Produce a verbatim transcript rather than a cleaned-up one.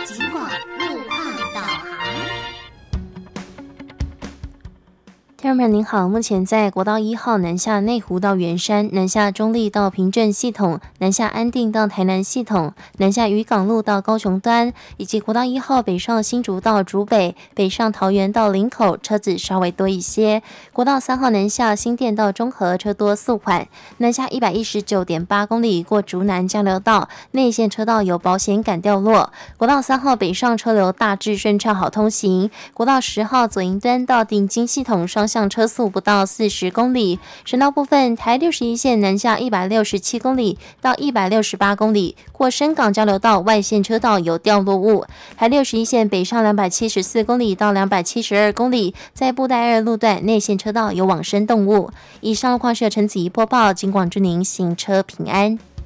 警广路况导航。 听众朋友您好，目前在国道一号南下内湖到圆山、南下中立到平镇系统、南下安定到台南系统、南下渔港路到高雄端，以及国道一号北上新竹到竹北、北上桃园到林口，车子稍微多一些。国道三号南下新店到中和，车多速缓，南下一百一十九点八公里过竹南交流道，内线车道有保险杆掉落。国道三号北上车流大致顺畅好通行。国道十号左营端到顶金系统双向车速不到四十公里，省道部分台六十一线南下一百六十七公里到一百六十八公里，过深港交流道外线车道有掉落物。台六十一线北上两百七十四公里到两百七十二公里，在布袋二路段内线车道有往生动物。以上路况是由陈子怡播报，警广祝您行车平安。